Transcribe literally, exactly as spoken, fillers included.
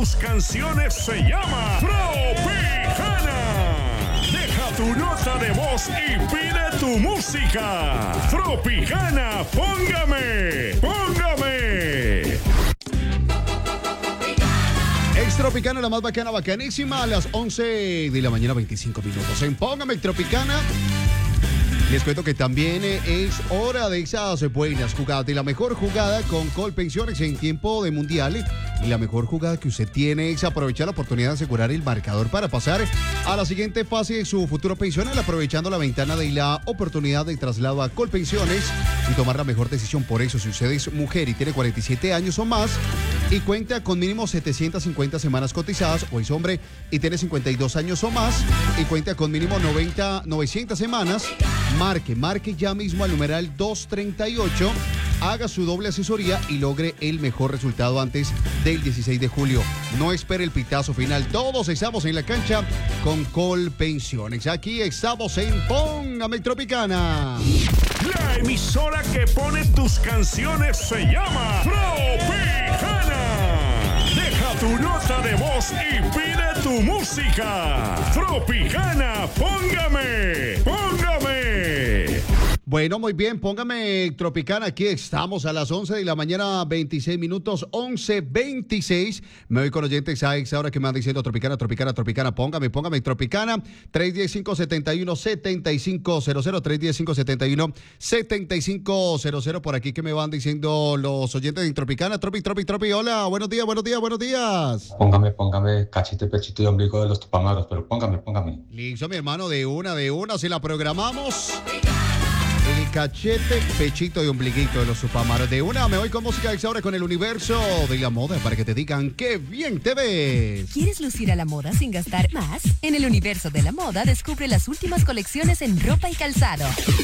tus canciones se llama Tropicana. Deja tu nota de voz y pide tu música. Tropicana, póngame, póngame. Ex Tropicana, la más bacana, bacanísima, a las once de la mañana, veinticinco minutos. En Póngame Tropicana, les cuento que también es hora de esas buenas jugadas, de la mejor jugada con Colpensiones en tiempo de mundial. Y la mejor jugada que usted tiene es aprovechar la oportunidad de asegurar el marcador para pasar a la siguiente fase de su futuro pensional, aprovechando la ventana de la oportunidad de traslado a Colpensiones y tomar la mejor decisión. Por eso, si usted es mujer y tiene cuarenta y siete años o más y cuenta con mínimo setecientas cincuenta semanas cotizadas, o es hombre y tiene cincuenta y dos años o más y cuenta con mínimo noventa, novecientas semanas, marque, marque ya mismo al numeral doscientos treinta y ocho, haga su doble asesoría y logre el mejor resultado antes del dieciséis de julio. No espere el pitazo final. Todos estamos en la cancha con Colpensiones. Aquí estamos en Póngame Tropicana. La emisora que pone tus canciones se llama Tropicana. Deja tu nota de voz y pide tu música. Tropicana, póngame, póngame. Bueno, muy bien, Póngame Tropicana, aquí estamos a las once de la mañana, veintiséis minutos, once veintiséis. Me voy con oyentes a esa hora que me van diciendo Tropicana, Tropicana, Tropicana, póngame, póngame Tropicana. tres uno cero, cinco siete uno, siete cinco cero cero, tres uno cero, cinco siete uno, siete cinco cero cero. Por aquí que me van diciendo los oyentes de Tropicana, Tropi, Tropi, Tropi, hola, buenos días, buenos días, buenos días. Póngame, póngame cachete, pechito y ombligo de los tupamaros, pero póngame, póngame. Listo, mi hermano, de una, de una, si la programamos. El cachete, pechito y ombliguito de los Supamaros. De una, me voy con música de ahora con el universo de la moda para que te digan qué bien te ves. ¿Quieres lucir a la moda sin gastar más? En el universo de la moda descubre las últimas colecciones en ropa y calzado.